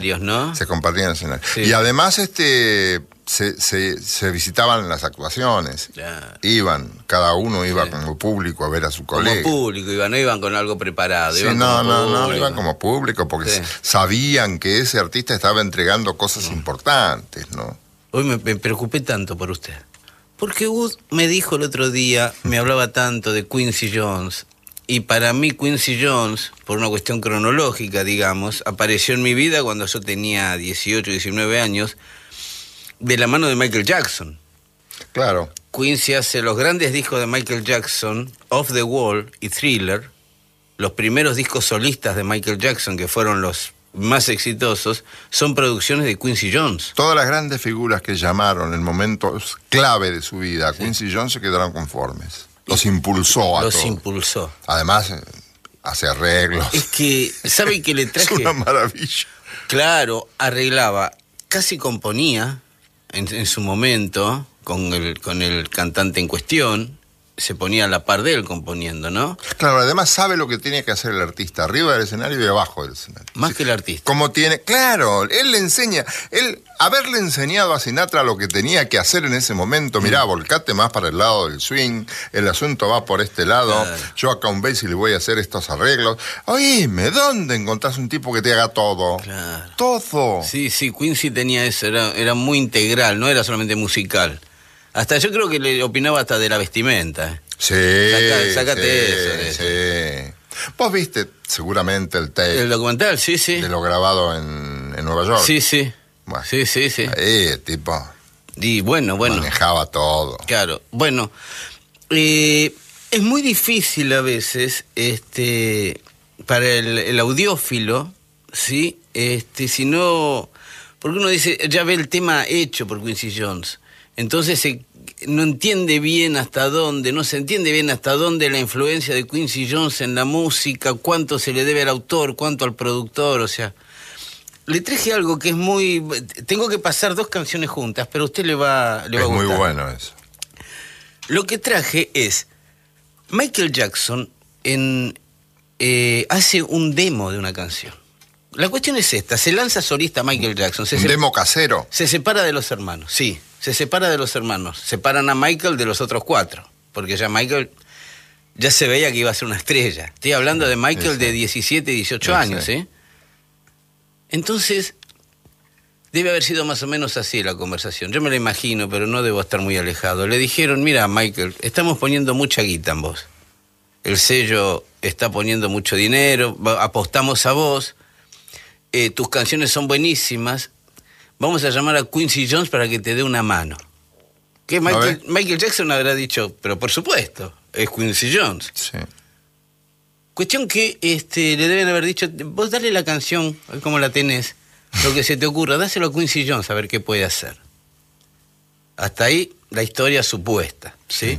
¿no? Se compartían escenarios. Sí. Y además se visitaban las actuaciones. Claro. Cada uno iba Sí. como público a ver a su colega. Como público, no iban con algo preparado. Sí, iban no, como público. iban como público porque Sí. sabían que ese artista estaba entregando cosas importantes, ¿no? Hoy me preocupé tanto por usted. Porque Wood me dijo el otro día, me hablaba tanto de Quincy Jones, y para mí Quincy Jones, por una cuestión cronológica, digamos, apareció en mi vida cuando yo tenía 18, 19 años, de la mano de Michael Jackson. Claro. Quincy hace los grandes discos de Michael Jackson, Off the Wall y Thriller, los primeros discos solistas de Michael Jackson, que fueron los más exitosos, son producciones de Quincy Jones. Todas las grandes figuras que llamaron en momentos clave de su vida a Quincy Jones se quedaron conformes. Los impulsó a Los todos. impulsó. Además, hace arreglos. Es que, ¿sabe que le traje? Es una maravilla. Claro, arreglaba, casi componía en su momento con el cantante en cuestión, se ponía a la par de él componiendo, ¿no? Claro, además sabe lo que tiene que hacer el artista, arriba del escenario y abajo del escenario. Más que el artista. Como tiene, claro, él le enseña, haberle enseñado a Sinatra lo que tenía que hacer en ese momento, mirá, volcate más para el lado del swing, el asunto va por este lado, Claro. yo acá un Basie le voy a hacer estos arreglos. Oíme, ¿dónde encontrás un tipo que te haga todo? Claro. Todo. Sí, Quincy tenía eso, era muy integral, no era solamente musical. Hasta yo creo que le opinaba hasta de la vestimenta. Sí. Sácate sí, eso de eso. sí. Vos viste seguramente el tape El documental, sí. de lo grabado en Nueva York. Sí. Bueno, Sí. ahí el tipo Y bueno. manejaba todo. Claro, bueno, es muy difícil a veces, para el audiófilo, ¿sí? Si no, porque uno dice, ya ve el tema hecho por Quincy Jones, entonces no entiende bien hasta dónde, no se entiende bien hasta dónde la influencia de Quincy Jones en la música, cuánto se le debe al autor, cuánto al productor, o sea... Le traje algo que es muy... Tengo que pasar 2 canciones juntas, pero a usted le va a gustar. Es muy bueno eso. Lo que traje es... Michael Jackson hace un demo de una canción. La cuestión es esta. Se lanza solista Michael Jackson. Un demo casero. Se separa de los hermanos, sí. Se separa de los hermanos. Separan a Michael de los otros 4. Porque ya Michael... Ya se veía que iba a ser una estrella. Estoy hablando de Michael de 17, 18 años, ¿eh? Entonces, debe haber sido más o menos así la conversación. Yo me la imagino, pero no debo estar muy alejado. Le dijeron, mira, Michael, estamos poniendo mucha guita en vos. El sello está poniendo mucho dinero, apostamos a vos, tus canciones son buenísimas, vamos a llamar a Quincy Jones para que te dé una mano. ¿Qué Michael Jackson habrá dicho? Pero por supuesto, es Quincy Jones. Sí. Cuestión que le deben haber dicho, vos dale la canción, a ver cómo la tenés, lo que se te ocurra, dáselo a Quincy Jones a ver qué puede hacer. Hasta ahí la historia supuesta, ¿sí?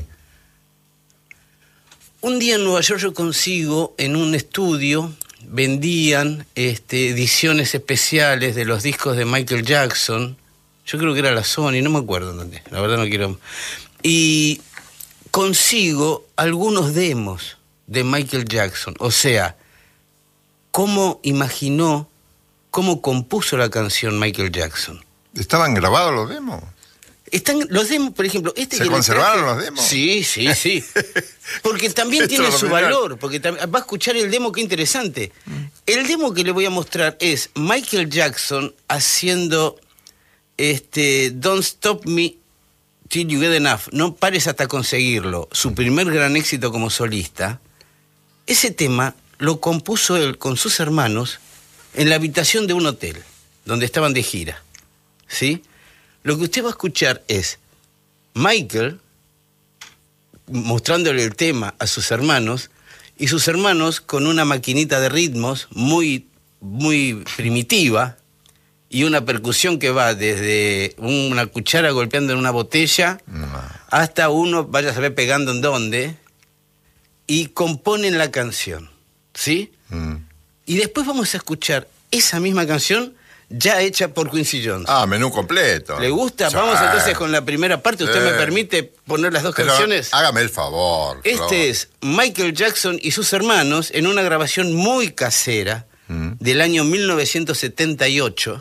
Un día en Nueva York yo consigo en un estudio, vendían ediciones especiales de los discos de Michael Jackson, yo creo que era la Sony, no me acuerdo dónde, la verdad no quiero... Y consigo algunos demos de Michael Jackson, o sea, cómo imaginó, cómo compuso la canción Michael Jackson. ¿Estaban grabados los demos? Están los demos, por ejemplo, ¿Se conservaron los demos? Sí. Porque también tiene su valor, porque va a escuchar el demo, qué interesante. El demo que le voy a mostrar es Michael Jackson haciendo Don't Stop Me Till You Get Enough, no pares hasta conseguirlo, su primer gran éxito como solista. Ese tema lo compuso él con sus hermanos en la habitación de un hotel, donde estaban de gira, ¿sí? Lo que usted va a escuchar es Michael mostrándole el tema a sus hermanos, y sus hermanos con una maquinita de ritmos muy, muy primitiva, y una percusión que va desde una cuchara golpeando en una botella hasta uno, vaya a saber pegando en dónde, y componen la canción, ¿sí? Y después vamos a escuchar esa misma canción ya hecha por Quincy Jones. Ah, menú completo. ¿Le gusta? Sí. Vamos entonces con la primera parte. ¿Usted me permite poner las 2 canciones? Hágame el favor. Es Michael Jackson y sus hermanos en una grabación muy casera, del año 1978,